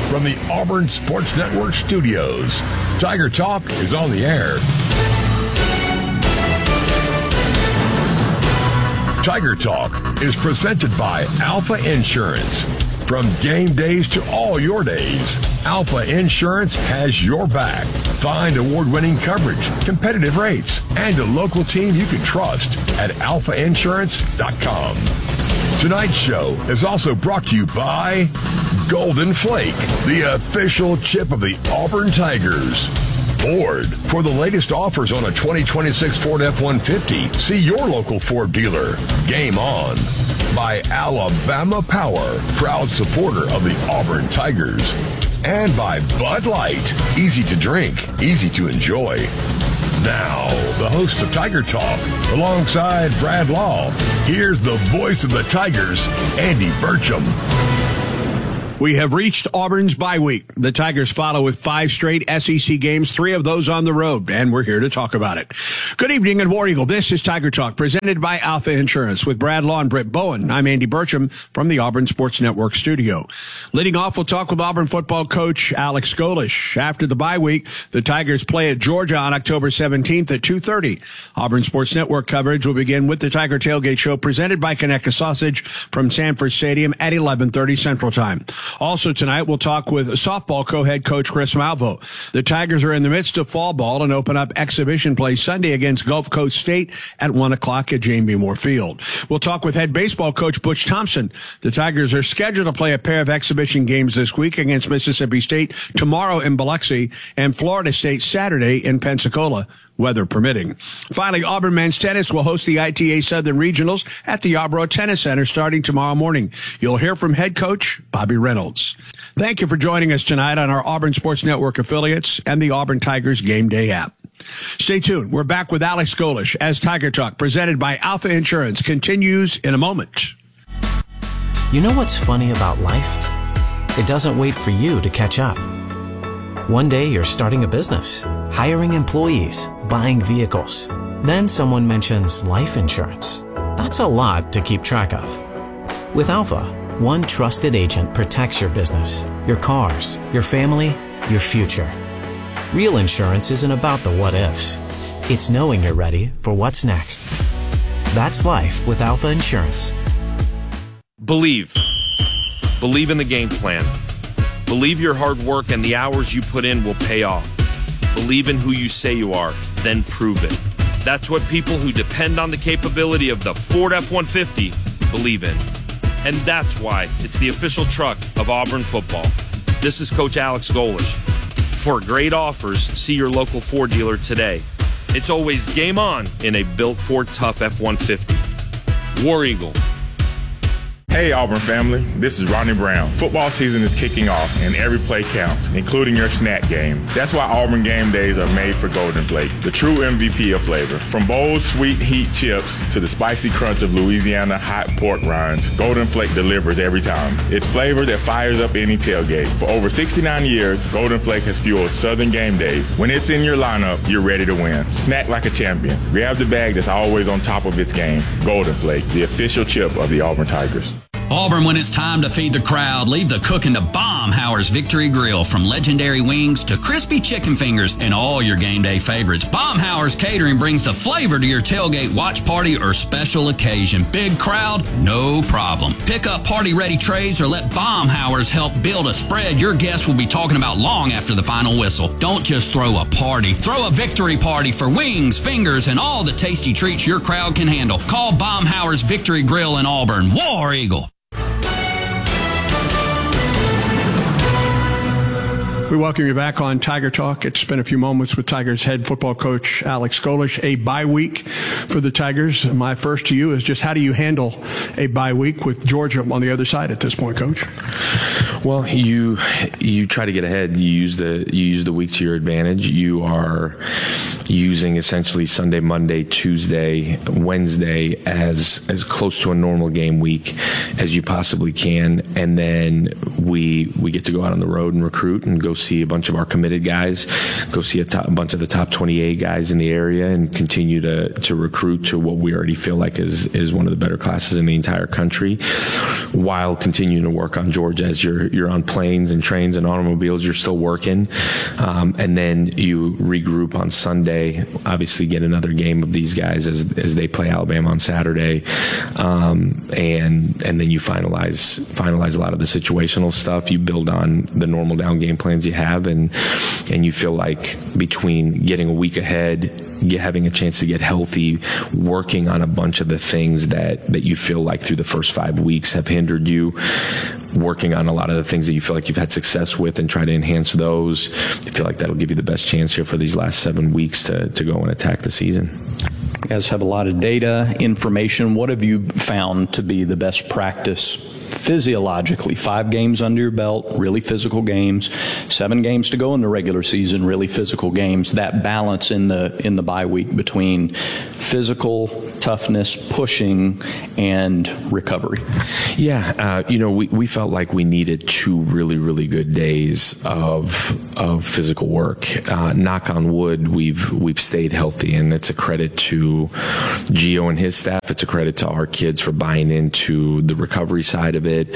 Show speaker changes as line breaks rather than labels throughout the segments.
from the Auburn Sports Network studios. Tiger Talk is on the air. Tiger Talk is presented by Alpha Insurance. From game days to all your days, Alpha Insurance has your back. Find award-winning coverage, competitive rates, and a local team you can trust at alphainsurance.com. Tonight's show is also brought to you by Golden Flake, the official chip of the Auburn Tigers. Ford. For the latest offers on a 2026 Ford F-150, see your local Ford dealer. Game on. By Alabama Power, proud supporter of the Auburn Tigers. And by Bud Light, easy to drink, easy to enjoy. Now, the host of Tiger Talk, alongside Brad Law, here's the voice of the Tigers, Andy Burcham.
We have reached Auburn's bye week. The Tigers follow with 5 straight SEC games, 3 of those on the road, and we're here to talk about it. Good evening and War Eagle. This is Tiger Talk, presented by Alpha Insurance with Brad Law and Britt Bowen. I'm Andy Burcham from the Auburn Sports Network studio. Leading off, we'll talk with Auburn football coach Alex Golesh. After the bye week, the Tigers play at Georgia on October 17th at 2:30. Auburn Sports Network coverage will begin with the Tiger Tailgate Show presented by Conecuh Sausage from Sanford Stadium at 11:30 Central Time. Also tonight, we'll talk with softball co-head coach Chris Malvo. The Tigers are in the midst of fall ball and open up exhibition play Sunday against Gulf Coast State at 1 o'clock at Jamie Moore Field. We'll talk with head baseball coach Butch Thompson. The Tigers are scheduled to play a pair of exhibition games this week against Mississippi State tomorrow in Biloxi and Florida State Saturday in Pensacola, weather permitting. Finally, Auburn men's tennis will host the ITA Southern Regionals at the Yarborough Tennis Center starting tomorrow morning. You'll hear from head coach Bobby Reynolds. Thank you for joining us tonight on our Auburn Sports Network affiliates and the Auburn Tigers Game Day app. Stay tuned. We're back with Alex Golesh as Tiger Talk, presented by Alpha Insurance, continues in a moment.
You know what's funny about life? It doesn't wait for you to catch up. One day you're starting a business, hiring employees, buying vehicles. Then someone mentions life insurance. That's a lot to keep track of. With Alpha, one trusted agent protects your business, your cars, your family, your future. Real insurance isn't about the what ifs. It's knowing you're ready for what's next. That's life with Alpha Insurance.
Believe. Believe in the game plan. Believe your hard work and the hours you put in will pay off. Believe in who you say you are, then prove it. That's what people who depend on the capability of the Ford F-150 believe in. And that's why it's the official truck of Auburn football. This is Coach Alex Golesh. For great offers, see your local Ford dealer today. It's always game on in a built Ford Tough F-150. War Eagle.
Hey Auburn family, this is Ronnie Brown. Football season is kicking off and every play counts, including your snack game. That's why Auburn game days are made for Golden Flake, the true MVP of flavor. From bold sweet heat chips to the spicy crunch of Louisiana hot pork rinds, Golden Flake delivers every time. It's flavor that fires up any tailgate. For over 69 years, Golden Flake has fueled Southern game days. When it's in your lineup, you're ready to win. Snack like a champion. Grab the bag that's always on top of its game. Golden Flake, the official chip of the Auburn Tigers.
Auburn, when it's time to feed the crowd, leave the cooking to Baumhauer's Victory Grill. From legendary wings to crispy chicken fingers and all your game day favorites, Baumhauer's Catering brings the flavor to your tailgate, watch party, or special occasion. Big crowd? No problem. Pick up party-ready trays or let Baumhauer's help build a spread your guests will be talking about long after the final whistle. Don't just throw a party. Throw a victory party for wings, fingers, and all the tasty treats your crowd can handle. Call Baumhauer's Victory Grill in Auburn. War Eagle.
We welcome you back on Tiger Talk. It's been a few moments with Tigers head football coach Alex Golesh. A bye week for the Tigers. My first to you is just how do you handle a bye week with Georgia on the other side at this point, Coach?
Well, you try to get ahead. You use the week to your advantage. You are using essentially Sunday, Monday, Tuesday, Wednesday as close to a normal game week as you possibly can, and then we get to go out on the road and recruit and go see a bunch of our committed guys, go see a bunch of the top 28 guys in the area, and continue to recruit to what we already feel like is one of the better classes in the entire country, while continuing to work on Georgia. As you're on planes and trains and automobiles, you're still working, and then you regroup on Sunday, obviously get another game of these guys as they play Alabama on Saturday, and then you finalize a lot of the situational stuff. You build on the normal down game plans you have, and you feel like between getting a week ahead, having a chance to get healthy, working on a bunch of the things that you feel like through the first 5 weeks have hindered you, working on a lot of the things that you feel like you've had success with and try to enhance those. I feel like that'll give you the best chance here for these last 7 weeks to go and attack the season.
You guys have a lot of data, information. What have you found to be the best practice physiologically? 5 games under your belt, really physical games. 7 games to go in the regular season, really physical games. That balance in the bye week between physical toughness, pushing, and recovery.
Yeah, we felt like we needed 2 really, really good days of physical work. Knock on wood, we've stayed healthy, and it's a credit to Gio and his staff. It's a credit to our kids for buying into the recovery side of it.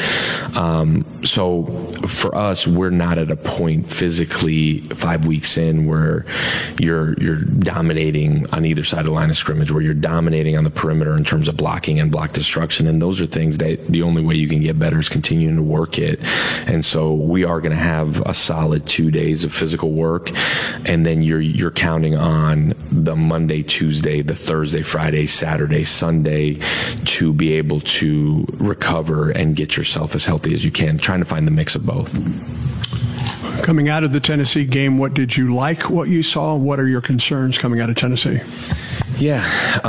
So for us, we're not at a point physically 5 weeks in where you're dominating on either side of the line of scrimmage, where you're dominating on the perimeter in terms of blocking and block destruction. And those are things that the only way you can get better is continuing to work it. And so we are going to have a solid 2 days of physical work. And then you're counting on the Monday, Tuesday, the Thursday, Friday, Saturday, Sunday to be able to recover and get yourself as healthy as you can, trying to find the mix of both.
Coming out of the Tennessee game, what did you like what you saw? What are your concerns coming out of Tennessee?
Yeah,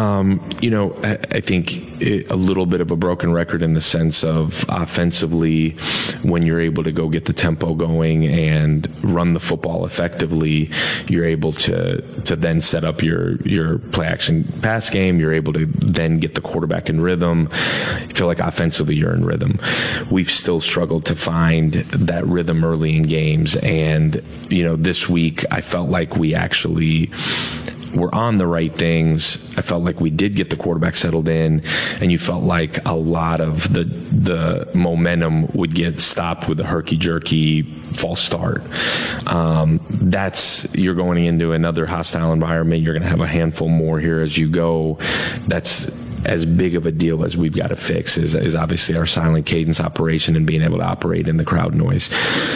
I think a little bit of a broken record in the sense of offensively, when you're able to go get the tempo going and run the football effectively, you're able to then set up your play action pass game. You're able to then get the quarterback in rhythm. I feel like offensively you're in rhythm. We've still struggled to find that rhythm early in games, and this week I felt like we actually were on the right things. I felt like we did get the quarterback settled in, and you felt like a lot of the momentum would get stopped with the herky-jerky false start. You're going into another hostile environment. You're going to have a handful more here as you go. That's as big of a deal as we've got to fix is obviously our silent cadence operation and being able to operate in the crowd noise.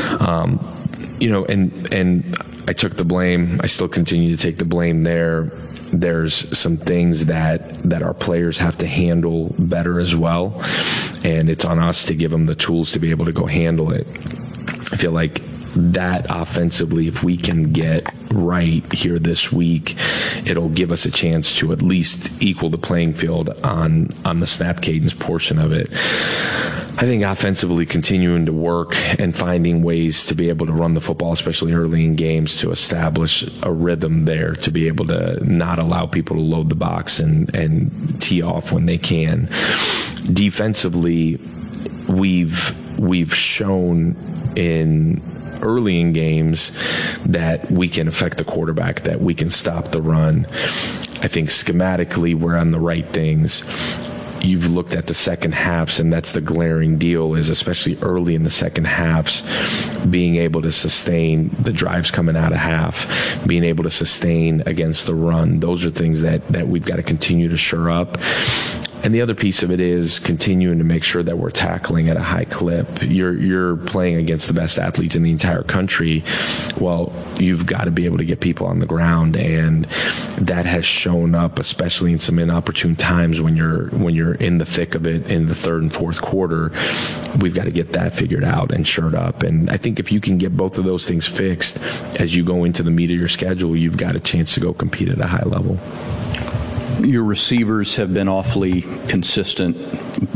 And I took the blame. I still continue to take the blame there. There's some things that our players have to handle better as well, and it's on us to give them the tools to be able to go handle it. I feel like that offensively, if we can get right here this week, it'll give us a chance to at least equal the playing field on the snap cadence portion of it. I think offensively continuing to work and finding ways to be able to run the football, especially early in games, to establish a rhythm there, to be able to not allow people to load the box and tee off when they can. Defensively, we've shown in early in games that we can affect the quarterback, that we can stop the run. I think schematically we're on the right things. You've looked at the second halves, and that's the glaring deal, is especially early in the second halves, being able to sustain the drives coming out of half, being able to sustain against the run. Those are things that we've got to continue to shore up. And the other piece of it is continuing to make sure that we're tackling at a high clip. You're playing against the best athletes in the entire country. Well, you've got to be able to get people on the ground, and that has shown up, especially in some inopportune times when you're in the thick of it in the third and fourth quarter. We've got to get that figured out and shored up. And I think if you can get both of those things fixed as you go into the meat of your schedule, you've got a chance to go compete at a high level.
Your receivers have been awfully consistent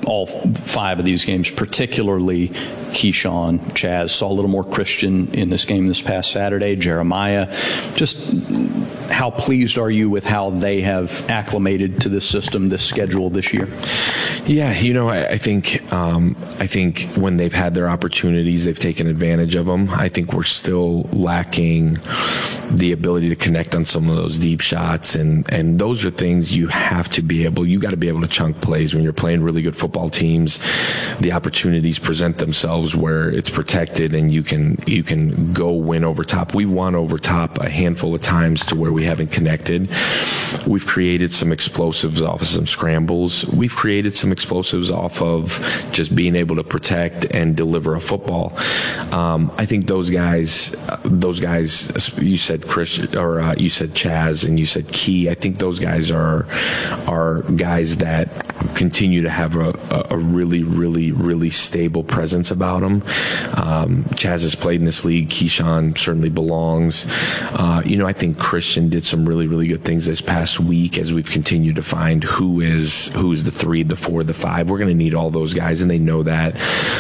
all 5 of these games, particularly Keyshawn, Chaz. Saw a little more Christian in this game this past Saturday, Jeremiah. Just how pleased are you with how they have acclimated to this system, this schedule this year?
Yeah, I think when they've had their opportunities, they've taken advantage of them. I think we're still lacking the ability to connect on some of those deep shots, and those are things you got to be able to chunk plays when you're playing really good football teams. The opportunities present themselves where it's protected and you can go win over top. We won over top a handful of times to where we haven't connected. We've created some explosives off of some scrambles. We've created some explosives off of just being able to protect and deliver a football. I think those guys, you said Chris, or you said Chaz, and you said Key. I think those guys are guys that continue to have a really, really, really stable presence about them. Chaz has played in this league. Keyshawn certainly belongs. I think Christian did some really, really good things this past week as we've continued to find who's the 3, the 4, the 5. We're going to need all those guys, and they know that.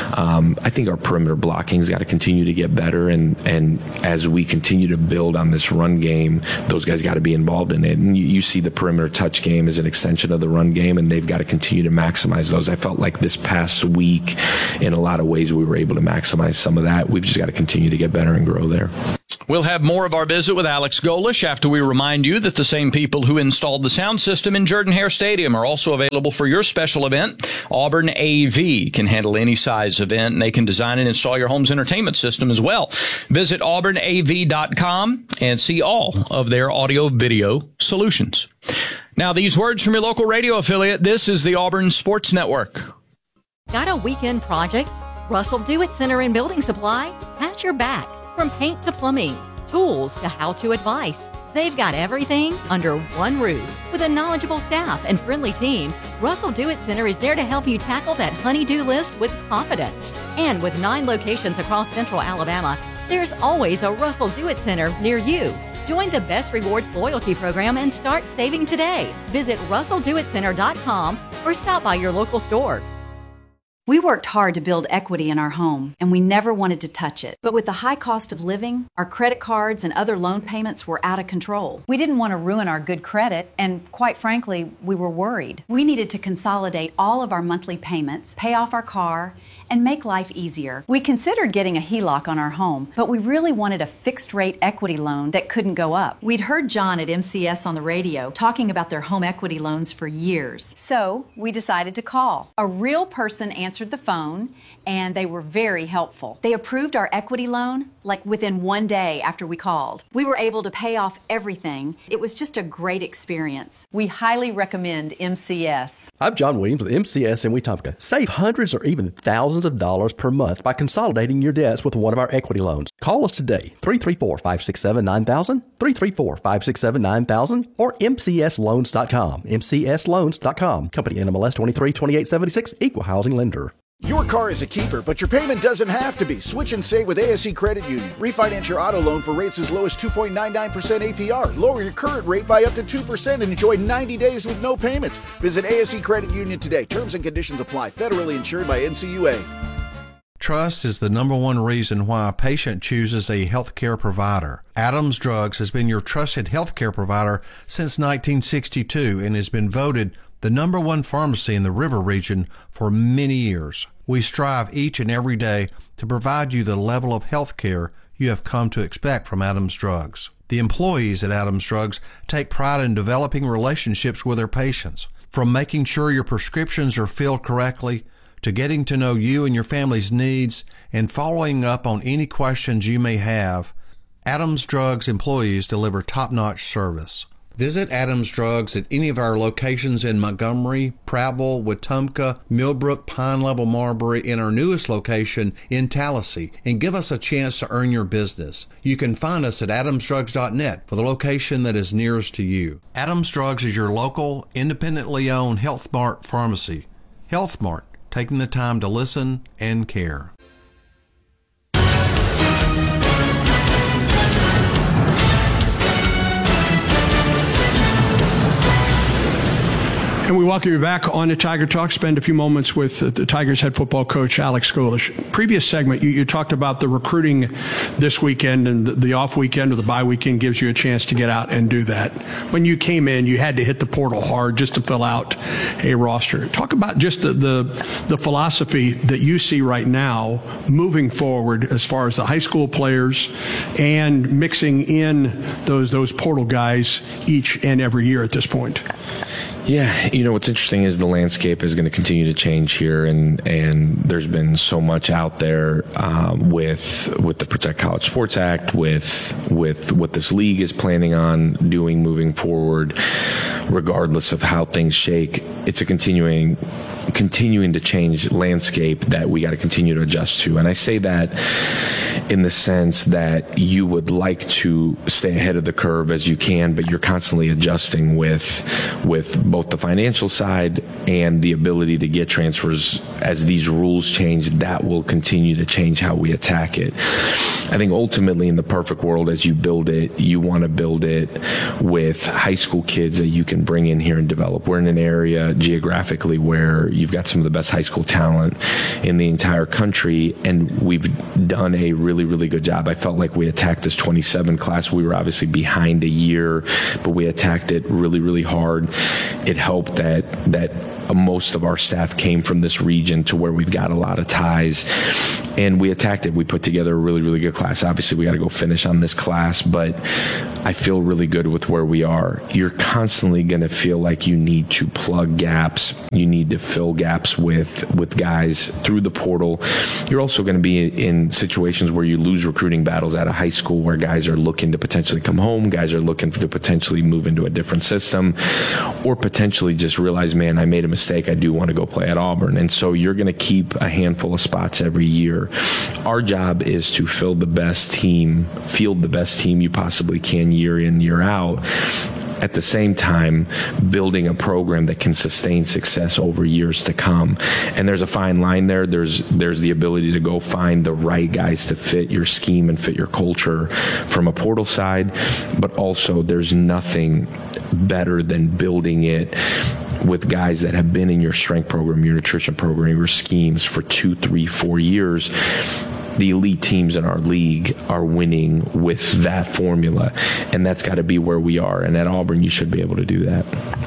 I think our perimeter blocking's got to continue to get better, and as we continue to build on this run game, those guys got to be involved in it. And you see the perimeter touch game as an extension of the run game, and they've got to continue to maximize those. I felt like this past week, in a lot of ways, we were able to maximize some of that. We've just got to continue to get better and grow there.
We'll have more of our visit with Alex Golesh after we remind you that the same people who installed the sound system in Jordan-Hare Stadium are also available for your special event. Auburn AV can handle any size event, and they can design and install your home's entertainment system as well. Visit auburnav.com and see all of their audio-video solutions. Now, these words from your local radio affiliate. This is the Auburn Sports Network.
Got a weekend project? Russell Do-It Center and Building Supply has your back. From paint to plumbing, tools to how-to advice, they've got everything under one roof. With a knowledgeable staff and friendly team, Russell Do-It Center is there to help you tackle that honey-do list with confidence. And with 9 locations across central Alabama, there's always a Russell Do-It Center near you. Join the Best Rewards loyalty program and start saving today. Visit russelldoitcenter.com or stop by your local store.
We worked hard to build equity in our home, and we never wanted to touch it. But with the high cost of living, our credit cards and other loan payments were out of control. We didn't want to ruin our good credit, and quite frankly, we were worried. We needed to consolidate all of our monthly payments, pay off our car, and make life easier. We considered getting a HELOC on our home, but we really wanted a fixed-rate equity loan that couldn't go up. We'd heard John at MCS on the radio talking about their home equity loans for years. So we decided to call. A real person answered the phone, and they were very helpful. They approved our equity loan like within 1 day after we called. We were able to pay off everything. It was just a great experience. We highly recommend MCS.
I'm John Williams with MCS in Wetumpka. Save hundreds or even thousands of dollars per month by consolidating your debts with one of our equity loans. Call us today, 334-567-9000, 334-567-9000, or mcsloans.com. mcsloans.com. Company NMLS 232876, Equal Housing Lender.
Your car is a keeper, but your payment doesn't have to be. Switch and save with ASE Credit Union. Refinance your auto loan for rates as low as 2.99% APR. Lower your current rate by up to 2% and enjoy 90 days with no payments. Visit ASE Credit Union today. Terms and conditions apply. Federally insured by NCUA.
Trust is the number one reason why a patient chooses a healthcare provider. Adams Drugs has been your trusted healthcare provider since 1962 and has been voted the number one pharmacy in the River region for many years. We strive each and every day to provide you the level of health care you have come to expect from Adams Drugs. The employees at Adams Drugs take pride in developing relationships with their patients. From making sure your prescriptions are filled correctly, to getting to know you and your family's needs, and following up on any questions you may have, Adams Drugs employees deliver top-notch service. Visit Adams Drugs at any of our locations in Montgomery, Prattville, Wetumpka, Millbrook, Pine Level, Marbury, and our newest location in Tallahassee, and give us a chance to earn your business. You can find us at adamsdrugs.net for the location that is nearest to you. Adams Drugs is your local, independently owned Health Mart pharmacy. Health Mart, taking the time to listen and care.
And we welcome you back on to Tiger Talk. Spend a few moments with the Tigers head football coach, Alex Golesh. Previous segment, you talked about the recruiting this weekend, and the off weekend or the bye weekend gives you a chance to get out and do that. When you came in, you had to hit the portal hard just to fill out a roster. Talk about just the philosophy that you see right now moving forward as far as the high school players and mixing in those portal guys each and every year at this point.
Yeah, what's interesting is the landscape is going to continue to change here, and there's been so much out there with the Protect College Sports Act, with what this league is planning on doing moving forward, regardless of how things shake. It's a continuing to change landscape that we got to continue to adjust to. And I say that in the sense that you would like to stay ahead of the curve as you can, but you're constantly adjusting with both the financial side and the ability to get transfers. As these rules change, that will continue to change how we attack it. I think ultimately in the perfect world, as you build it, you want to build it with high school kids that you can bring in here and develop. We're in an area geographically where you've got some of the best high school talent in the entire country, and we've done a really, really good job. I felt like we attacked this 27 class. We were obviously behind a year, but we attacked it really, really hard. It helped that most of our staff came from this region to where we've got a lot of ties, and we attacked it. We put together a really, really good class. Obviously, we got to go finish on this class, but I feel really good with where we are. You're constantly going to feel like you need to plug gaps. You need to fill gaps with guys through the portal. You're also going to be in situations where you lose recruiting battles out of high school, where guys are looking to potentially come home, guys are looking to potentially move into a different system, or potentially just realize, man, I made a mistake. I do want to go play at Auburn. And so you're going to keep a handful of spots every year. Our job is to field the best team you possibly can year in, year out. At the same time, building a program that can sustain success over years to come. And there's a fine line there. There's the ability to go find the right guys to fit your scheme and fit your culture from a portal side, but also there's nothing better than building it with guys that have been in your strength program, your nutrition program, your schemes for 2, 3, 4 years. The elite teams in our league are winning with that formula, and that's got to be where we are. And at Auburn, you should be able to do that.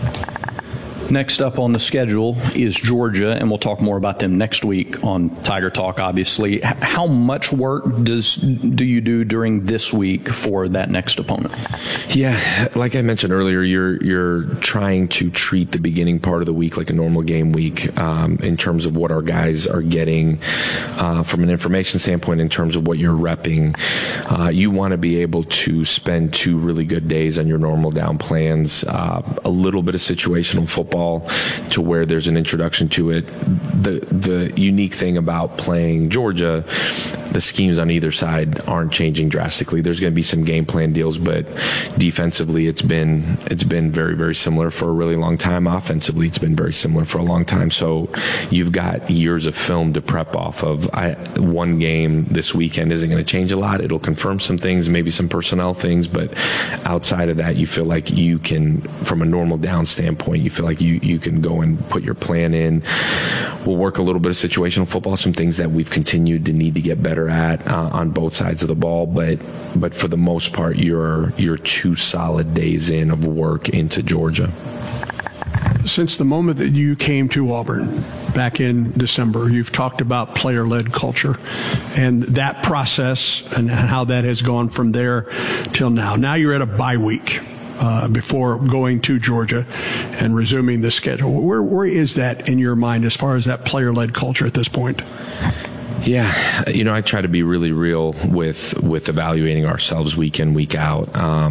Next up on the schedule is Georgia, and we'll talk more about them next week on Tiger Talk, obviously. How much work do you do during this week for that next opponent?
Yeah, like I mentioned earlier, you're trying to treat the beginning part of the week like a normal game week in terms of what our guys are getting from an information standpoint, in terms of what you're repping. You want to be able to spend 2 really good days on your normal down plans, a little bit of situational football to where there's an introduction to it. The unique thing about playing Georgia, the schemes on either side aren't changing drastically. There's going to be some game plan deals, but defensively it's been very, very similar for a really long time. Offensively, it's been very similar for a long time. So you've got years of film to prep off of. One game this weekend isn't going to change a lot. It'll confirm some things, maybe some personnel things, but outside of that, you feel like you can, from a normal down standpoint, you feel like you can go and put your plan in. We'll work a little bit of situational football, some things that we've continued to need to get better at on both sides of the ball, but for the most part, you're 2 solid days in of work into Georgia.
Since the moment that you came to Auburn back in December, you've talked about player-led culture and that process and how that has gone from there till now. Now you're at a bye week before going to Georgia and resuming the schedule. Where is that in your mind as far as that player-led culture at this point?
Yeah, I try to be really real with evaluating ourselves week in, week out.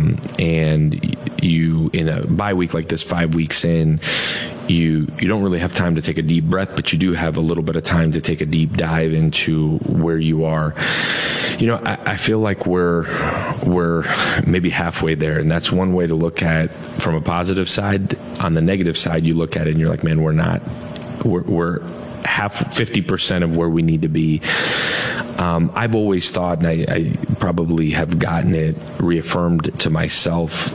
And you, in a bye week like this, 5 weeks in, you don't really have time to take a deep breath, but you do have a little bit of time to take a deep dive into where you are. I feel like we're maybe halfway there, and that's one way to look at from a positive side. On the negative side, you look at it and you're like, man, we're 50% of where we need to be. I've always thought, and I probably have gotten it reaffirmed to myself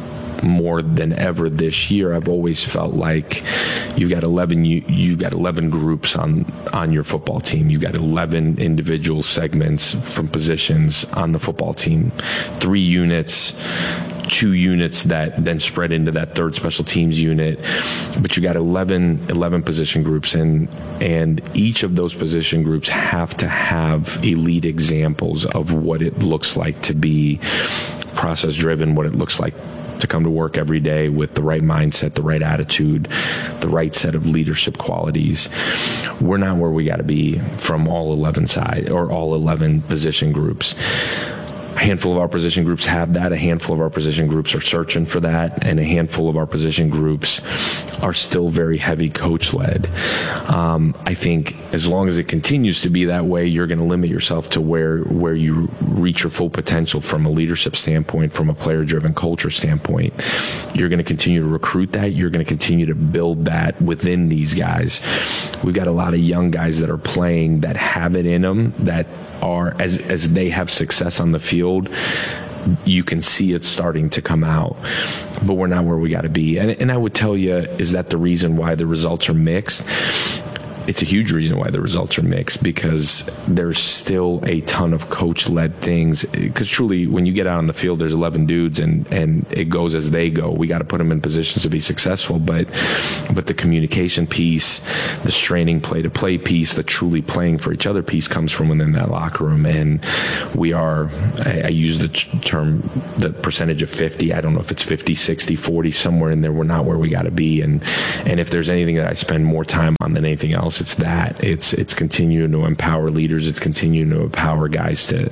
more than ever this year, I've always felt like you've got 11 groups on your football team. You've got 11 individual segments from positions on the football team, 3 units, 2 units that then spread into that third special teams unit. But you got 11 position groups, and each of those position groups have to have elite examples of what it looks like to be process driven, what it looks like to come to work every day with the right mindset, the right attitude, the right set of leadership qualities. We're not where we got to be from all 11 side or all 11 position groups. A handful of our position groups have that. A handful of our position groups are searching for that. And a handful of our position groups are still very heavy coach-led. I think as long as it continues to be that way, you're going to limit yourself to where you reach your full potential from a leadership standpoint, from a player-driven culture standpoint. You're going to continue to recruit that. You're going to continue to build that within these guys. We've got a lot of young guys that are playing that have it in them, that are, as they have success on the field, you can see it starting to come out, but we're not where we got to be. And I would tell you, is that the reason why the results are mixed? It's a huge reason why the results are mixed, because there's still a ton of coach-led things. Because truly, when you get out on the field, there's 11 dudes, and it goes as they go. We got to put them in positions to be successful. But the communication piece, the straining play-to-play piece, the truly playing for each other piece comes from within that locker room. And we are, I use the term, the percentage of 50. I don't know if it's 50, 60, 40, somewhere in there. We're not where we got to be. And if there's anything that I spend more time on than anything else, it's that. It's continuing to empower leaders. It's continuing to empower guys to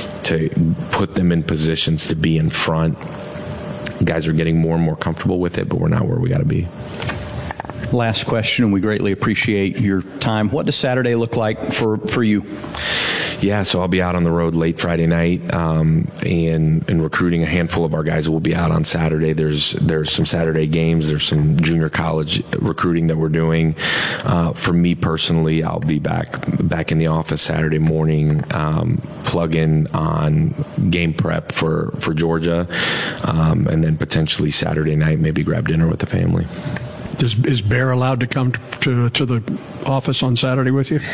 put them in positions to be in front. Guys are getting more and more comfortable with it, but we're not where we got to be.
Last question, and we greatly appreciate your time. What does Saturday look like for you?
Yeah, so I'll be out on the road late Friday night, and recruiting. A handful of our guys will be out on Saturday. There's some Saturday games. There's some junior college recruiting that we're doing. For me personally, I'll be back in the office Saturday morning, plug in on game prep for Georgia, and then potentially Saturday night maybe grab dinner with the family.
Is Bear allowed to come to the office on Saturday with you?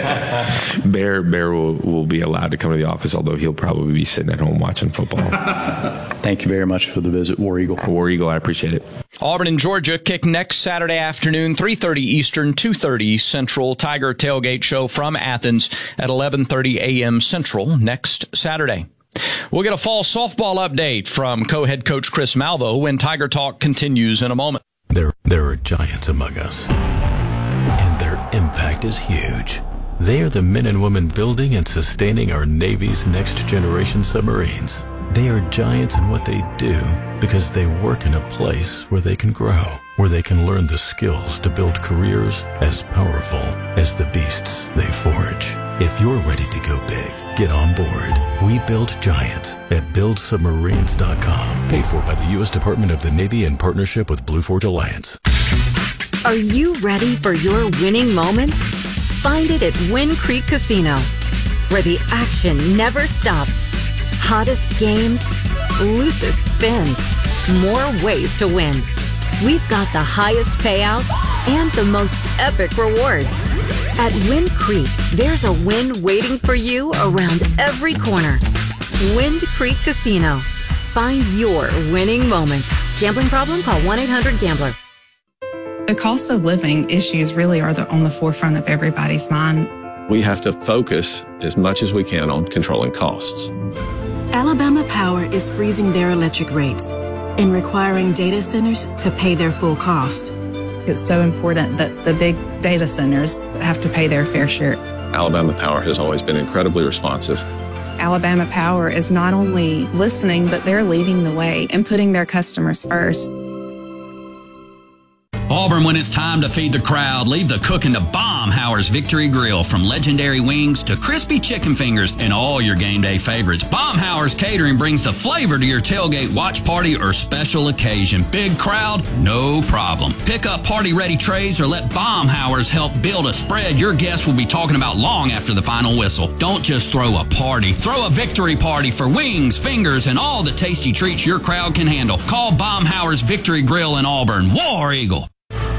Bear will be allowed to come to the office, although he'll probably be sitting at home watching football.
Thank you very much for the visit, War Eagle.
War Eagle, I appreciate it.
Auburn and Georgia kick next Saturday afternoon, 3:30 Eastern, 2:30 Central. Tiger Tailgate Show from Athens at 11:30 a.m. Central next Saturday. We'll get a fall softball update from co-head coach Chris Malvo when Tiger Talk continues in a moment.
There are giants among us, and their impact is huge. They are the men and women building and sustaining our Navy's next-generation submarines. They are giants in what they do because they work in a place where they can grow, where they can learn the skills to build careers as powerful as the beasts they forge. If you're ready to go big, get on board. We build giants at buildsubmarines.com. Paid for by the U.S. Department of the Navy in partnership with Blue Forge Alliance.
Are you ready for your winning moment? Find it at Wind Creek Casino, where the action never stops. Hottest games, loosest spins, more ways to win. We've got the highest payouts and the most epic rewards. At Wind Creek, there's a win waiting for you around every corner. Wind Creek Casino. Find your winning moment. Gambling problem? Call 1-800-GAMBLER.
The cost of living issues really are on the forefront of everybody's mind.
We have to focus as much as we can on controlling costs.
Alabama Power is freezing their electric rates and requiring data centers to pay their full cost.
It's so important that the big data centers have to pay their fair share.
Alabama Power has always been incredibly responsive.
Alabama Power is not only listening, but they're leading the way and putting their customers first.
Auburn, when it's time to feed the crowd, leave the cooking to Baumhauer's Victory Grill. From legendary wings to crispy chicken fingers and all your game day favorites, Baumhauer's Catering brings the flavor to your tailgate, watch party, or special occasion. Big crowd? No problem. Pick up party-ready trays or let Baumhauer's help build a spread your guests will be talking about long after the final whistle. Don't just throw a party. Throw a victory party for wings, fingers, and all the tasty treats your crowd can handle. Call Baumhauer's Victory Grill in Auburn. War Eagle.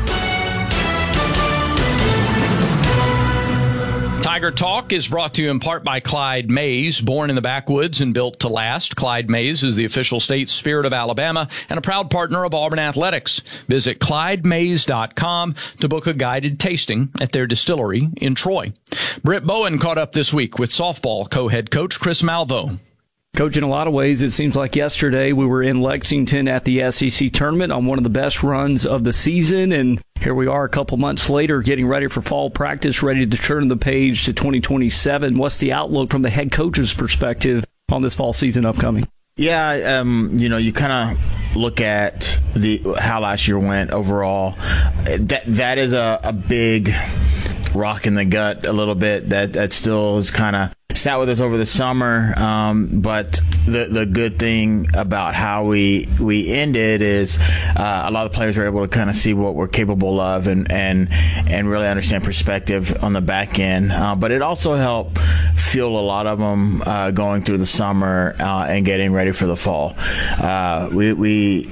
Tiger Talk is brought to you in part by Clyde Mays. Born in the backwoods and built to last, Clyde Mays is the official state spirit of Alabama and a proud partner of Auburn Athletics. Visit ClydeMays.com to book a guided tasting at their distillery in Troy. Britt Bowen caught up this week with softball co-head coach Chris Malvo.
Coach, in a lot of ways, it seems like yesterday we were in Lexington at the SEC tournament on one of the best runs of the season, and here we are a couple months later getting ready for fall practice, ready to turn the page to 2027. What's the outlook from the head coach's perspective on this fall season upcoming?
Yeah, you kind of look at how last year went overall. That is a big rock in the gut a little bit. That still is kind of sat with us over the summer, but the good thing about how we ended is a lot of the players were able to kind of see what we're capable of and really understand perspective on the back end. But it also helped fuel a lot of them going through the summer and getting ready for the fall. We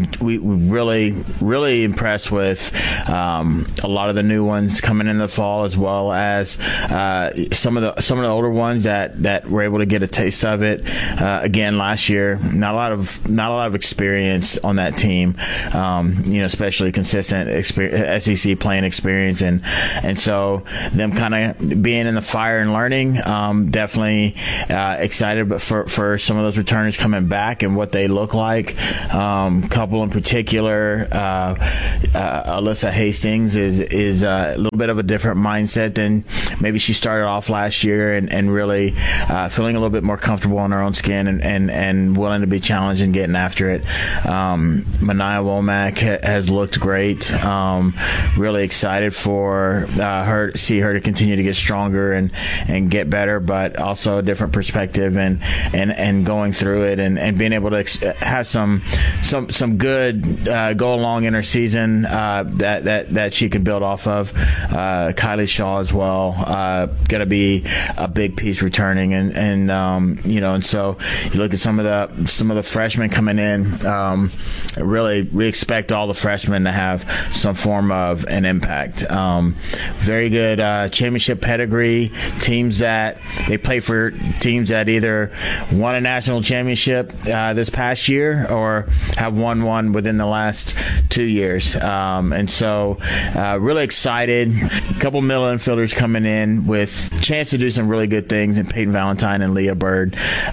really impressed with a lot of the new ones coming in the fall, as well as some of the older ones that were able to get a taste of it. Again, last year, not a lot of experience on that team. Especially consistent SEC playing experience, and so them kind of being in the fire and learning. Definitely excited, but for some of those returners coming back and what they look like. Couple in particular, Alyssa Hastings is a little bit of a different mindset than maybe she started off last year, and really feeling a little bit more comfortable in her own skin and willing to be challenged and getting after it. Mania Womack has looked great. Really excited for her to continue to get stronger and get better, but also a different perspective and going through it and being able to have some good go along in her season that she could build off of. Kylie Shaw as well, going to be a big piece returning, and so you look at some of the freshmen coming in. Really, we expect all the freshmen to have some form of an impact. Very good championship pedigree. Teams that they play for teams that either won a national championship this past year or have won one within the last 2 years. And so really excited. A couple middle infielders coming in with a chance to do some really good things in Peyton Valentine and Leah Bird.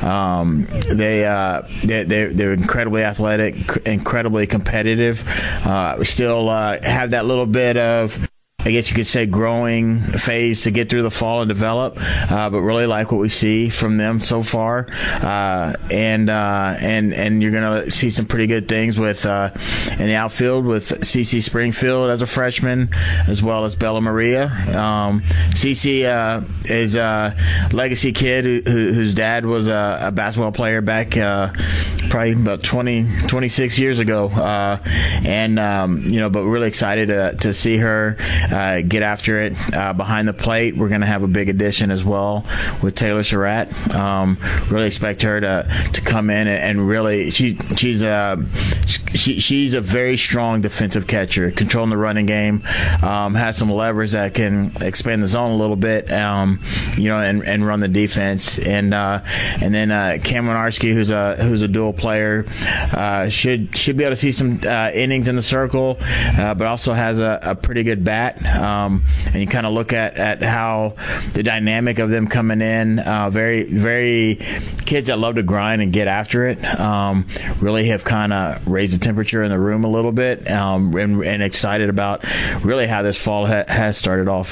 They're incredibly athletic, incredibly competitive. Still have that little bit of, I guess you could say, growing phase to get through the fall and develop, but really like what we see from them so far, and you're gonna see some pretty good things with in the outfield with CeCe Springfield as a freshman, as well as Bella Maria. CeCe is a legacy kid whose dad was a basketball player back probably about 26 years ago, but really excited to see her get after it behind the plate. We're going to have a big addition as well with Taylor Surratt. Really expect her to come in and really she's a very strong defensive catcher, controlling the running game, has some levers that can expand the zone a little bit, and run the defense. And then Cameron Arski, who's a dual player, should be able to see some innings in the circle, but also has a pretty good bat. And you kind of look at how the dynamic of them coming in, very, very kids that love to grind and get after it, really have kind of raised the temperature in the room a little bit, and excited about really how this fall has started off.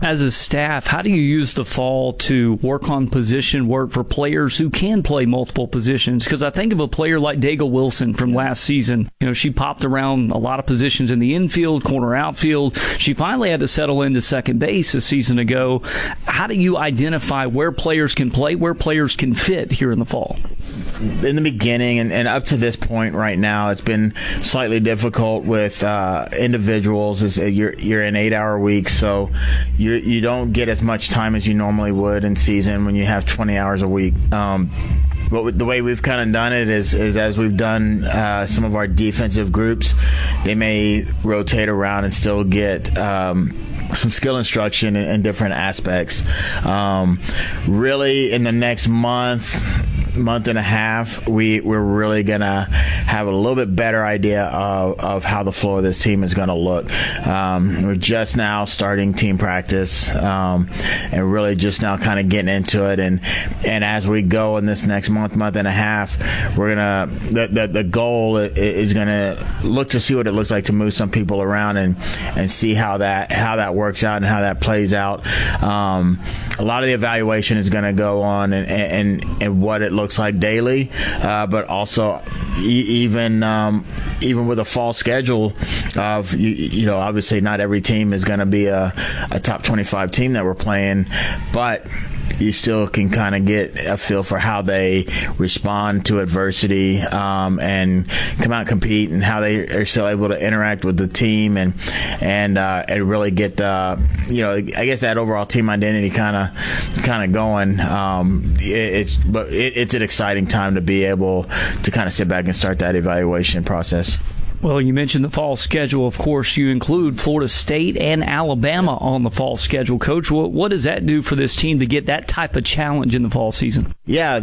As a staff, how do you use the fall to work on position work for players who can play multiple positions? Because I think of a player like Daigle Wilson from last season. She popped around a lot of positions in the infield, corner, outfield. She finally had to settle into second base a season ago. How do you identify where players can play, where players can fit here in the fall?
In the beginning and up to this point right now, it's been slightly difficult with individuals. You're in 8-hour weeks, so you don't get as much time as you normally would in season when you have 20 hours a week. But the way we've kind of done it is as we've done some of our defensive groups, they may rotate around and still get some skill instruction in different aspects. Really, in the next month and a half, we're really going to have a little bit better idea of how the flow of this team is going to look. We're just now starting team practice and really just now kind of getting into it. And as we go in this next month and a half, we're going to the goal is going to look to see what it looks like to move some people around and see how that works out and how that plays out. A lot of the evaluation is going to go on and what it looks like daily, but also even with a fall schedule of obviously not every team is going to be a top 25 team that we're playing, but you still can kind of get a feel for how they respond to adversity and come out and compete, and how they are still able to interact with the team and really get the I guess that overall team identity kind of going. It's an exciting time to be able to kind of sit back and start that evaluation process.
Well, you mentioned the fall schedule. Of course, you include Florida State and Alabama on the fall schedule. Coach, what does that do for this team to get that type of challenge in the fall season? Yeah,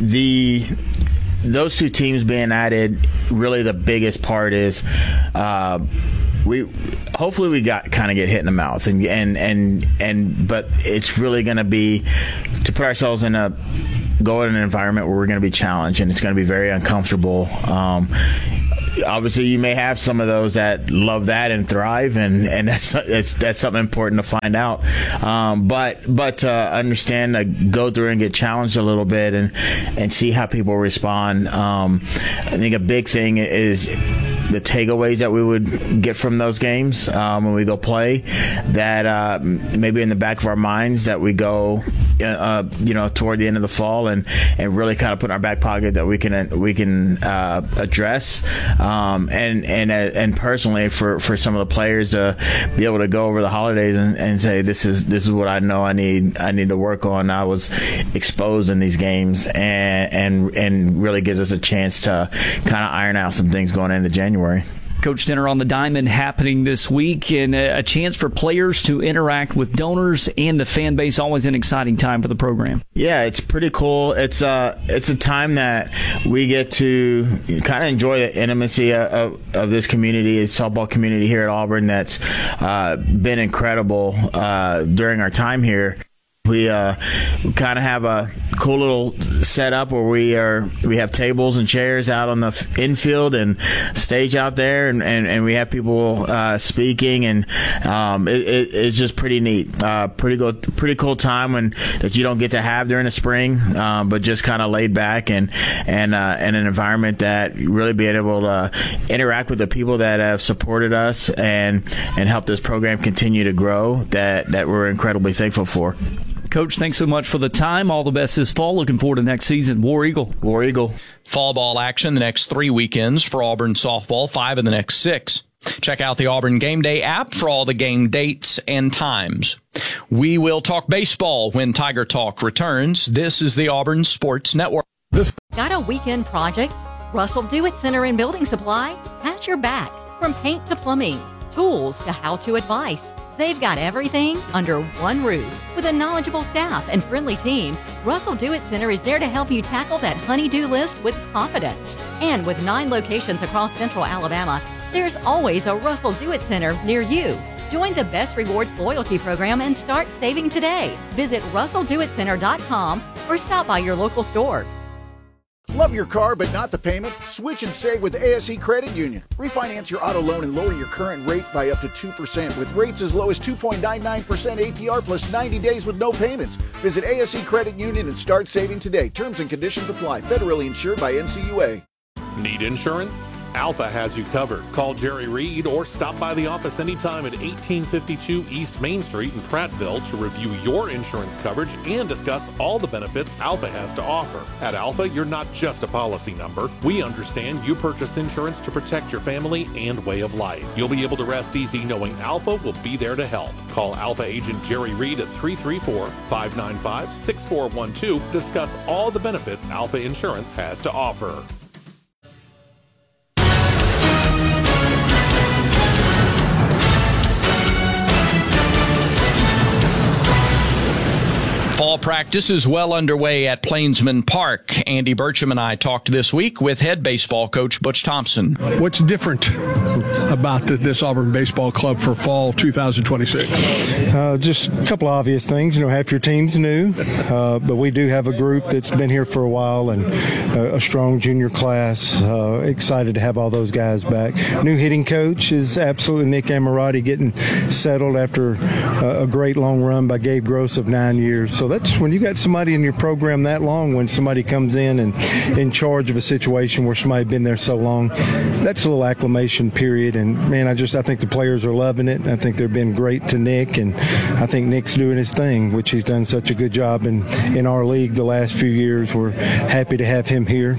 those two teams being added, really the biggest part is hopefully we get hit in the mouth but it's really going to be to put ourselves in an environment where we're going to be challenged, and it's going to be very uncomfortable. Obviously, you may have some of those that love that and thrive, and that's something important to find out. But to understand, go through and get challenged a little bit and see how people respond. I think a big thing is the takeaways that we would get from those games when we go play, that maybe in the back of our minds that we go toward the end of the fall and really kind of put in our back pocket that we can address, and personally for some of the players to be able to go over the holidays and say this is what I know I need to work on. I was exposed in these games, and really gives us a chance to kind of iron out some things going into January.
Coach, dinner on the Diamond happening this week, and a chance for players to interact with donors and the fan base. Always an exciting time for the program.
Yeah, it's pretty cool. It's a time that we get to kind of enjoy the intimacy of this community, this softball community here at Auburn that's been incredible during our time here. We kind of have a cool little setup where we have tables and chairs out on the infield and stage out there, and we have people speaking, and it's just pretty neat. Pretty cool time that you don't get to have during the spring, but just kind of laid back and an environment that really being able to interact with the people that have supported us and helped this program continue to grow, that we're incredibly thankful for.
Coach, thanks so much for the time. All the best this fall. Looking forward to next season. War Eagle.
War Eagle.
Fall ball action the next 3 weekends for Auburn softball, 5 of the next 6. Check out the Auburn Game Day app for all the game dates and times. We will talk baseball when Tiger Talk returns. This is the Auburn Sports Network.
Got a weekend project? Russell Do-It Center and Building Supply has your back. From paint to plumbing, tools to how-to advice. They've got everything under one roof. With a knowledgeable staff and friendly team, Russell Do-It Center is there to help you tackle that honey-do list with confidence. And with 9 locations across central Alabama, there's always a Russell Do-It Center near you. Join the Best Rewards loyalty program and start saving today. Visit RussellDoItCenter.com or stop by your local store.
Love your car but not the payment? Switch and save with ASE Credit Union. Refinance your auto loan and lower your current rate by up to 2% with rates as low as 2.99% APR plus 90 days with no payments. Visit ASE Credit Union and start saving today. Terms and conditions apply. Federally insured by NCUA.
Need insurance? Alpha has you covered. Call Jerry Reed or stop by the office anytime at 1852 East Main Street in Prattville to review your insurance coverage and discuss all the benefits Alpha has to offer. At Alpha, you're not just a policy number. We understand you purchase insurance to protect your family and way of life. You'll be able to rest easy knowing Alpha will be there to help. Call Alpha agent Jerry Reed at 334-595-6412 to discuss all the benefits Alpha Insurance has to offer.
Fall practice is well underway at Plainsman Park. Andy Burcham and I talked this week with head baseball coach Butch Thompson.
What's different about this Auburn Baseball Club for fall 2026?
Just a couple of obvious things. Half your team's new, but we do have a group that's been here for a while and a strong junior class. Excited to have all those guys back. New hitting coach is absolutely Nick Amorati, getting settled after a great long run by Gabe Gross of 9 years. So that's when you got somebody in your program that long, when somebody comes in and in charge of a situation where somebody's been there so long, that's a little acclimation period. And man, I think the players are loving it. I think they've been great to Nick, and I think Nick's doing his thing, which he's done such a good job in our league the last few years. We're happy to have him here.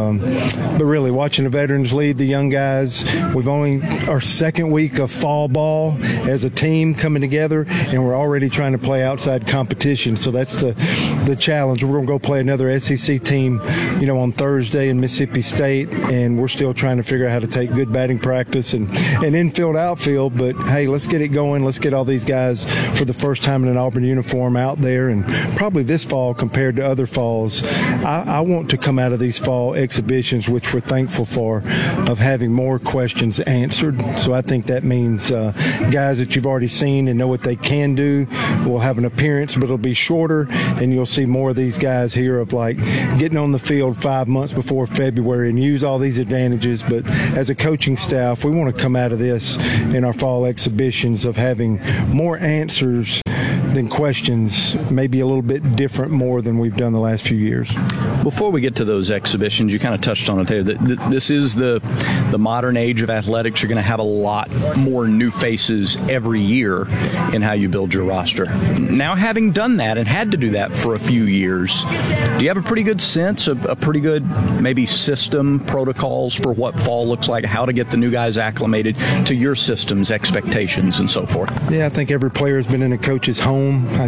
But really, watching the veterans lead the young guys, we've only our second week of fall ball as a team coming together, and we're already trying to play outside competition. So that's the challenge. We're going to go play another SEC team, on Thursday in Mississippi State, and we're still trying to figure out how to take good batting practice and infield, outfield. But hey, let's get it going. Let's get all these guys for the first time in an Auburn uniform out there, and probably this fall compared to other falls, I want to come out of these fall exhibitions, which we're thankful for, of having more questions answered. So I think that means guys that you've already seen and know what they can do will have an appearance, but it'll be shorter, and you'll see more of these guys here of like getting on the field 5 months before February and use all these advantages. But as a coaching staff, we want to come out of this in our fall exhibitions of having more answers than questions, maybe a little bit different more than we've done the last few years.
Before we get to those exhibitions, you kind of touched on it there. This is the modern age of athletics. You're going to have a lot more new faces every year in how you build your roster. Now, having done that and had to do that for a few years, do you have a pretty good sense, a pretty good maybe system, protocols for what fall looks like, how to get the new guys acclimated to your systems, expectations, and so forth?
Yeah, I think every player has been in a coach's home.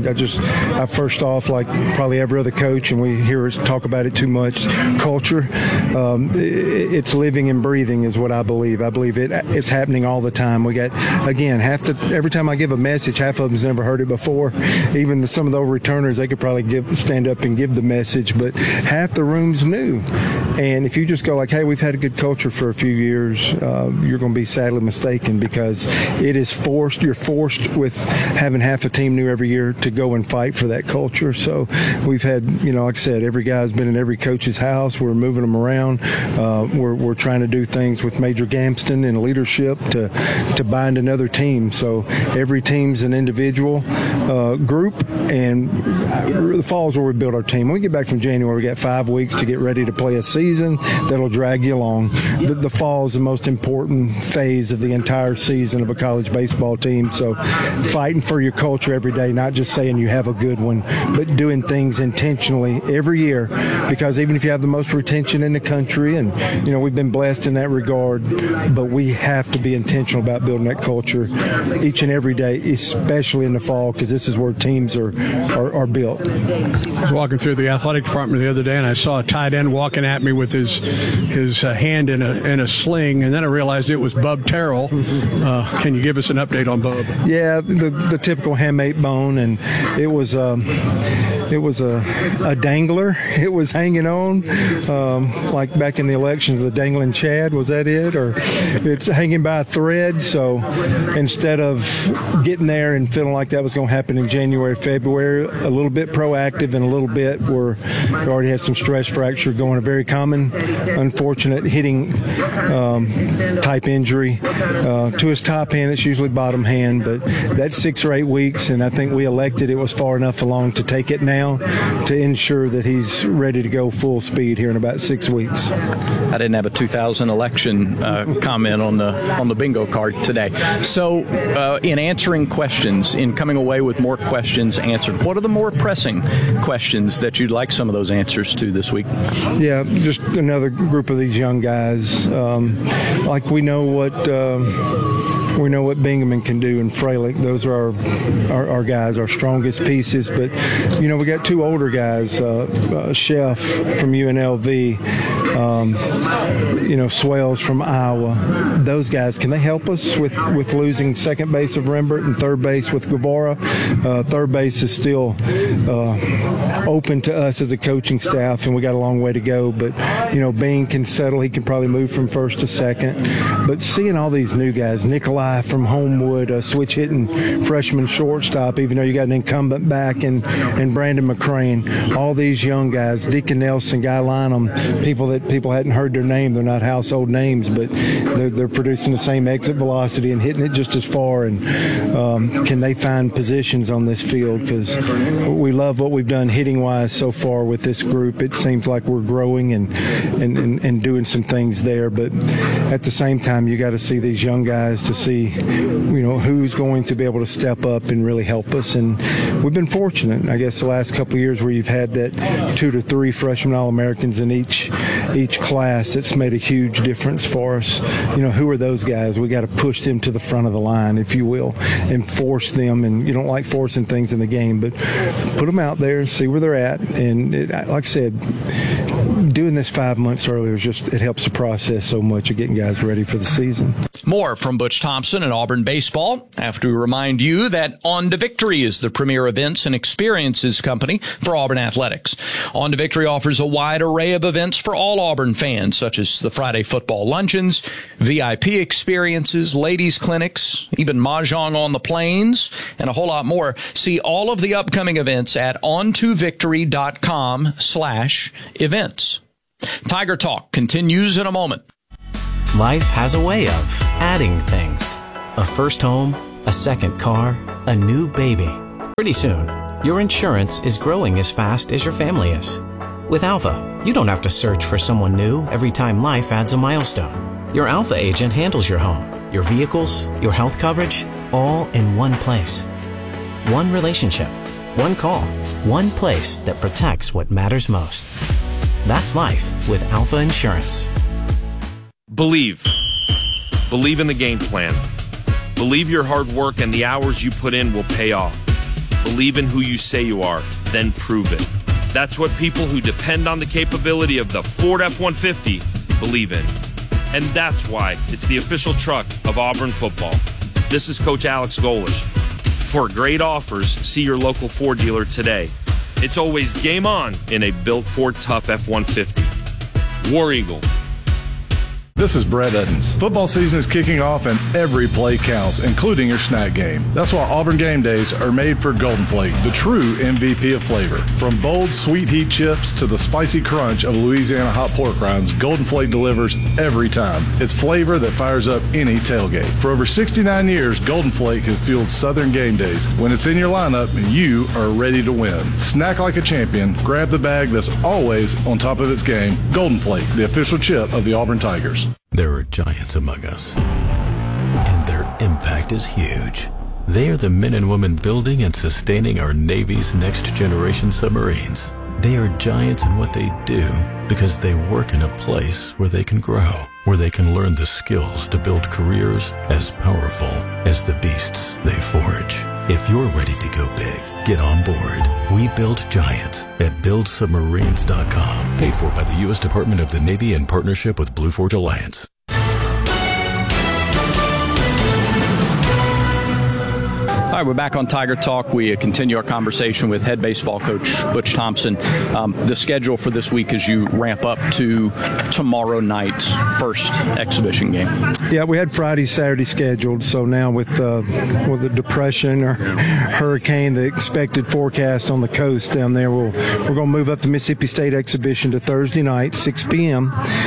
I first off, like probably every other coach, and we hear us talk about it too much, culture. It's living and breathing is what I believe. I believe it's happening all the time. We got, again, every time I give a message, half of them's never heard it before. Even some of those returners, they could probably stand up and give the message, but half the room's new. And if you just go like, hey, we've had a good culture for a few years, you're going to be sadly mistaken, because it is forced. You're forced with having half a team new every year to go and fight for that culture. So we've had, like I said, every guy's been in every coach's house. We're moving them around. We're trying to do things with Major Gamston and leadership to bind another team. So every team's an individual group, and the fall is where we build our team. When we get back from January, we got 5 weeks to get ready to play a season that'll drag you along. The fall is the most important phase of the entire season of a college baseball team. So fighting for your culture every day, not just saying you have a good one, but doing things intentionally every year, because even if you have the most retention in the country, and we've been blessed in that regard, but we have to be intentional about building that culture each and every day, especially in the fall, because this is where teams are built.
I was walking through the athletic department the other day, and I saw a tight end walking at me with his hand in a sling, and then I realized it was Bub Terrell. Can you give us an update on Bub?
Yeah, the typical hamate bone, and it was it was a dangler. It was hanging on, like back in the elections, the dangling Chad. Was that it? Or it's hanging by a thread. So instead of getting there and feeling like that was going to happen in January, February, a little bit proactive and a little bit we already had some stress fracture going, a very common, unfortunate hitting type injury to his top hand. It's usually bottom hand, but that's 6 or 8 weeks, and I think we elected it was far enough along to take it now to ensure that he's ready to go full speed here in about 6 weeks.
I didn't have a 2000 election comment on the bingo card today. So in answering questions, in coming away with more questions answered, what are the more pressing questions that you'd like some of those answers to this week?
Yeah, just another group of these young guys. Like we know what Bingaman can do and Freilich. Those are our guys, our strongest pieces. But, we got 2 older guys, Chef from UNLV, Swells from Iowa. Those guys, can they help us with losing second base of Rembert and third base with Guevara? Third base is still open to us as a coaching staff, and we got a long way to go. But, Bing can settle. He can probably move from first to second. But seeing all these new guys, Nikolai from Homewood, a switch hitting freshman shortstop, even though you got an incumbent back, and Brandon McCrane, all these young guys, Deacon Nelson, Guy Lynham, people that people hadn't heard their name. They're not household names, but they're producing the same exit velocity and hitting it just as far. And can they find positions on this field? Because we love what we've done hitting-wise so far with this group. It seems like we're growing and doing some things there. But at the same time, you got to see these young guys to see, who's going to be able to step up and really help us. And we've been fortunate, I guess, the last couple of years where you've had that 2 to 3 freshman All-Americans in each class. That's made a huge difference for us. Who are those guys? We got to push them to the front of the line, if you will, and force them. And you don't like forcing things in the game, but put them out there and see where they're at. And like I said, doing this 5 months earlier it helps the process so much of getting guys ready for the season.
More from Butch Thompson and Auburn baseball after we remind you that On to Victory is the premier events and experiences company for Auburn athletics. On to Victory offers a wide array of events for all Auburn fans, such as the Friday football luncheons, VIP experiences, ladies clinics, even mahjong on the plains, and a whole lot more. See all of the upcoming events at ontovictory.com/events. Tiger Talk continues in a moment.
Life has a way of adding things. A first home, a second car, a new baby. Pretty soon, your insurance is growing as fast as your family is. With Alpha, you don't have to search for someone new every time life adds a milestone. Your Alpha agent handles your home, your vehicles, your health coverage, all in one place. One relationship, one call, one place that protects what matters most. That's life with Alpha Insurance.
Believe. Believe in the game plan. Believe your hard work and the hours you put in will pay off. Believe in who you say you are, then prove it. That's what people who depend on the capability of the Ford F-150 believe in. And that's why it's the official truck of Auburn football. This is Coach Alex Golish. For great offers, see your local Ford dealer today. It's always game on in a built Ford Tough F-150. War Eagle.
This is Brett Eddins. Football season is kicking off and every play counts, including your snack game. That's why Auburn game days are made for Golden Flake, the true MVP of flavor. From bold sweet heat chips to the spicy crunch of Louisiana hot pork rinds, Golden Flake delivers every time. It's flavor that fires up any tailgate. For over 69 years, Golden Flake has fueled Southern game days. When it's in your lineup, you are ready to win. Snack like a champion. Grab the bag that's always on top of its game. Golden Flake, the official chip of the Auburn Tigers.
There are giants among us, and their impact is huge. They are the men and women building and sustaining our Navy's next generation submarines. They are giants in what they do because they work in a place where they can grow, where they can learn the skills to build careers as powerful as the beasts they forge. If you're ready to go big, get on board. We build giants at buildsubmarines.com. Paid for by the U.S. Department of the Navy in partnership with Blue Forge Alliance.
All right, we're back on Tiger Talk. We continue our conversation with head baseball coach Butch Thompson. The schedule for this week as you ramp up to tomorrow night's first exhibition game.
Yeah, we had Friday, Saturday scheduled. So now with the depression or hurricane, the expected forecast on the coast down there, we're going to move up the Mississippi State exhibition to Thursday night, 6 p.m.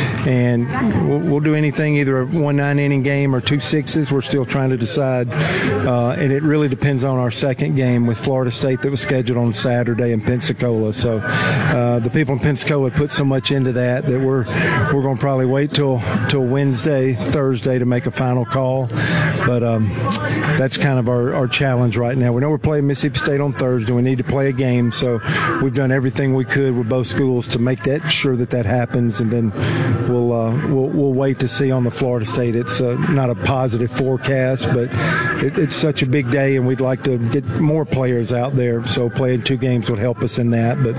And we'll do anything, either a 1-9 inning game or 2 6s. We're still trying to decide, and it really depends on our second game with Florida State that was scheduled on Saturday in Pensacola. So the people in Pensacola put so much into that we're going to probably wait till Wednesday, Thursday to make a final call. But that's kind of our challenge right now. We know we're playing Mississippi State on Thursday. We need to play a game, so we've done everything we could with both schools to make sure that happens, and then we'll wait to see on the Florida State. It's not a positive forecast, but it's such a big day, and we'd like to get more players out there. So playing 2 games would help us in that. But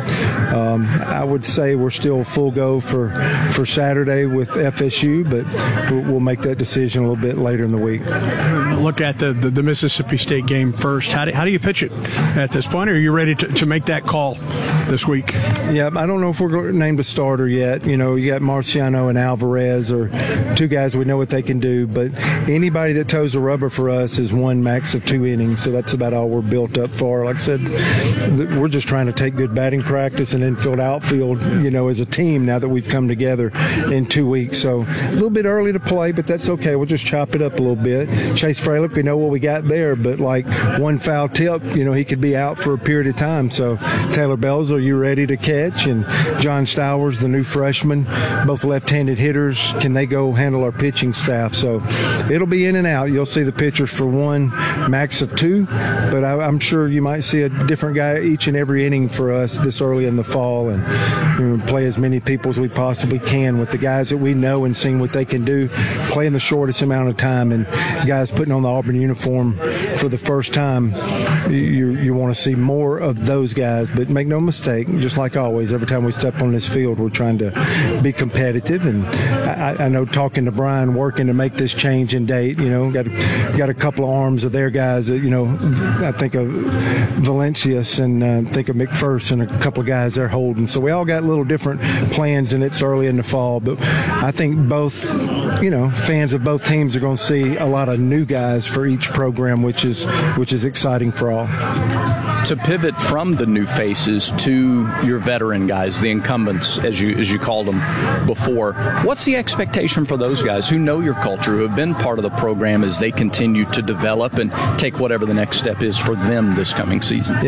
I would say we're still full go for Saturday with FSU, but we'll make that decision a little bit later in the week.
Look at the Mississippi State game first. How do you pitch it at this point? Or are you ready to make that call this week? Yeah, I don't know if we're named a starter yet. You got Marciano and Alvarez, or 2 guys we know what they can do. But anybody that toes the rubber for us is 1 max of 2 innings. So that's about all we're built up for. Like I said, we're just trying to take good batting practice and infield, outfield, as a team now that we've come together in 2 weeks. So a little bit early to play, but that's okay. We'll just chop it up a little bit. Chase Fralick, we know what we got there, but like 1 foul tip, he could be out for a period of time. So Taylor Bells, are you ready to catch? And John Stowers, the new freshman, both left-handed hitters, can they go handle our pitching staff? So it'll be in and out. You'll see the pitchers for 1, max of 2, but I'm sure you might see a different guy each and every inning for us this early in the fall, and play as many people as we possibly can with the guys that we know and seeing what they can do, play in the shortest amount of time. And guys putting on the Auburn uniform for the first time, you want to see more of those guys. But make no mistake, just like always, every time we step on this field, we're trying to be competitive. And I know, talking to Brian, working to make this change in date, got a couple of arms of their guys that, I think of Valencius and think of McPherson, a couple of guys they're holding. So we all got little different plans, and it's early in the fall. But I think both, fans of both teams are going to see a lot of new guys for each program, which is exciting for all.
To pivot from the new faces to your veteran guys, the incumbents, as you called them before, what's the expectation for those guys who know your culture, who have been part of the program as they continue to develop and take whatever the next step is for them this coming season?